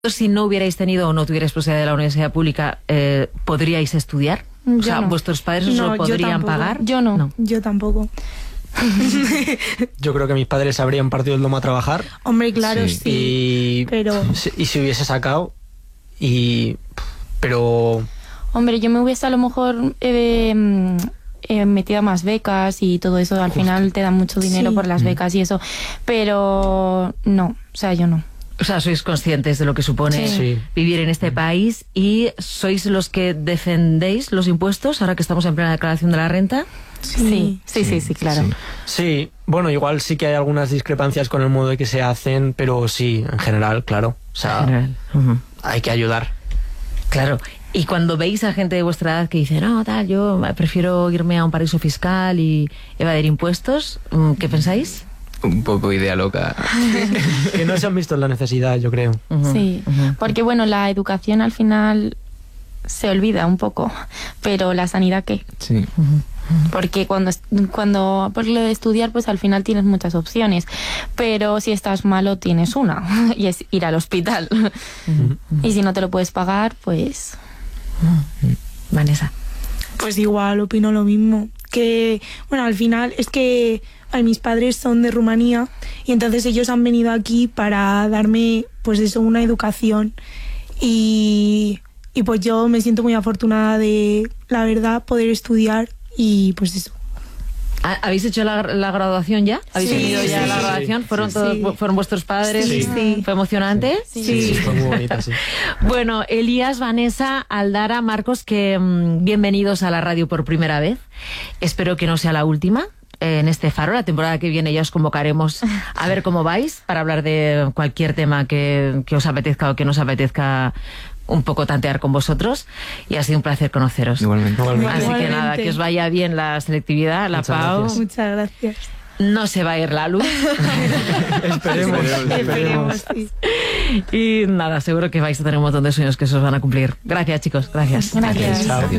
Si no hubierais tenido o no tuvierais posibilidad de la universidad pública, ¿podríais estudiar? O sea, ¿vuestros padres os lo podrían pagar? Yo no. Yo tampoco. Yo creo que mis padres habrían partido el lomo a trabajar. Hombre, claro, sí. Pero... Y si hubiese sacado... Pero... Hombre, yo me hubiese a lo mejor metido a más becas y todo eso. Al final te dan mucho dinero por las becas y eso. Pero no, o sea, yo no. O sea, sois conscientes de lo que supone vivir en este país y sois los que defendéis los impuestos ahora que estamos en plena declaración de la renta. Sí, claro. Sí, bueno, igual sí que hay algunas discrepancias con el modo de que se hacen, pero sí, en general, claro. O sea, hay que ayudar. Claro. Y cuando veis a gente de vuestra edad que dice, no, tal, yo prefiero irme a un paraíso fiscal y evadir impuestos, ¿qué pensáis? Un poco idea loca. Que no se han visto en la necesidad, yo creo. Sí, porque bueno, la educación al final se olvida un poco, pero la sanidad, ¿qué? Sí. Porque cuando por lo de estudiar, pues al final tienes muchas opciones, pero si estás malo tienes una, y es ir al hospital. Y si no te lo puedes pagar, pues... Vanessa. Pues igual, opino lo mismo. Que, bueno, al final es que mis padres son de Rumanía y entonces ellos han venido aquí para darme, pues eso, una educación. Y pues yo me siento muy afortunada de, la verdad, poder estudiar y pues eso. ¿Habéis hecho la graduación ya? ¿Habéis tenido ya la graduación? ¿Fueron vuestros padres? Sí. ¿Fue emocionante? Sí, fue muy bonita, sí. Bueno, Elías, Vanessa, Aldara, Marcos, que bienvenidos a la radio por primera vez. Espero que no sea la última en este Faro. La temporada que viene ya os convocaremos a ver cómo vais para hablar de cualquier tema que os apetezca o que nos apetezca un poco tantear con vosotros, y ha sido un placer conoceros. Igualmente. Así que nada, que os vaya bien la selectividad, la Pau. Muchas gracias. No se va a ir la luz. Esperemos. Sí. Y nada, seguro que vais a tener un montón de sueños que se os van a cumplir. Gracias, chicos. Gracias. Gracias. Chao.